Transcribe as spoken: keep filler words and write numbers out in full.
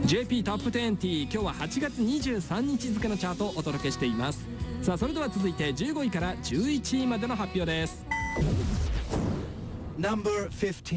ジェーピー トップにじゅう、今日ははちがつにじゅうさんにち付のチャートをお届けしています。さあそれでは続いてじゅうごいからじゅういちいまでの発表です。 ナンバーじゅうご